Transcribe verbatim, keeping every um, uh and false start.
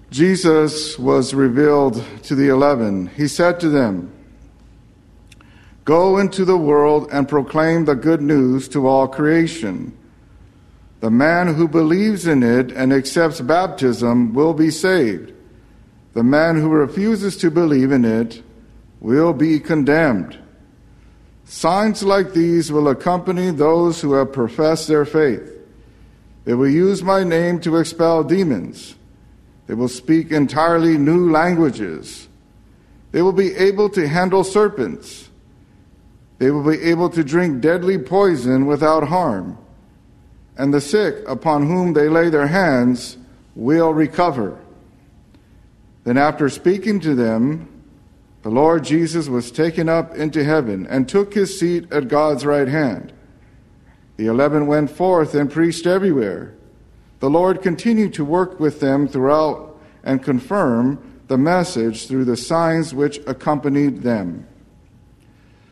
Jesus was revealed to the eleven. He said to them, "Go into the world and proclaim the good news to all creation. The man who believes in it and accepts baptism will be saved. The man who refuses to believe in it will be condemned. Signs like these will accompany those who have professed their faith. They will use my name to expel demons. They will speak entirely new languages. They will be able to handle serpents. They will be able to drink deadly poison without harm. And the sick upon whom they lay their hands will recover." Then after speaking to them, the Lord Jesus was taken up into heaven and took his seat at God's right hand. The eleven went forth and preached everywhere. The Lord continued to work with them throughout and confirm the message through the signs which accompanied them.